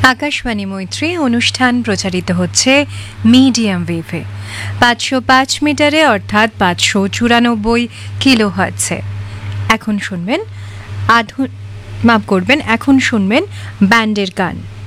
আকাশবাণী মৈত্রী অনুষ্ঠান প্রচারিত হচ্ছে মিডিয়াম ওয়েভে 505 মিটারে অর্থাৎ 594 কিলোহার্টজে। এখন শুনবেন এখন শুনবেন ব্যান্ডের গান।